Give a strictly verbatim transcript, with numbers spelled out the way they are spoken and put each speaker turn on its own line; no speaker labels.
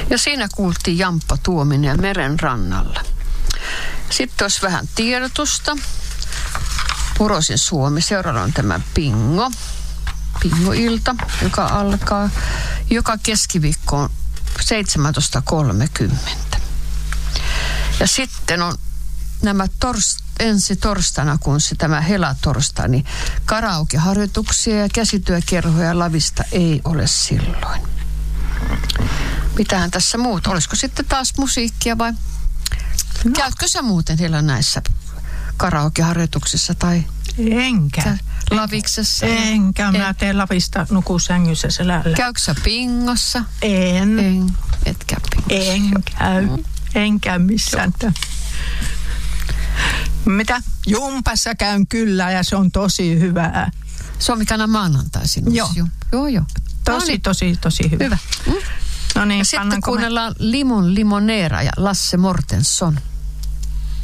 Ja siinä kuultiin Jamppa Tuominen Meren rannalla. Sitten olisi vähän tiedotusta. Purosin Suomi. Seuraava on tämä Pingo. Pingo-ilta, joka alkaa joka keskiviikko seitsemäntoista kolmekymmentä. Ja sitten on nämä tors, ensi torstaina, kun se tämä helatorstai, niin karaokeharjoituksia ja käsityökerhoja lavista ei ole silloin. Mitähän tässä muuta? Olisiko sitten taas musiikkia vai no. Käytkö sä muuten siellä näissä karaokeharjoituksissa tai
enkä
laviksessa?
Enkä, mä en. teen lavista nukusängyssä selällä.
Käytkö sä Pingossa?
En.
En. Etkä Pingossa.
En käy. Mm. En käy missään. Mitä? Jumpassa käyn kyllä ja se on tosi hyvää.
Se on mikä maanantaisin.
Joo.
Joo, joo.
Tosi, no niin. tosi, tosi hyvä.
Hyvä. Mm?
No niin,
ja sitten kuunnellaan me... Limon Limoneera ja Lasse Mortensson.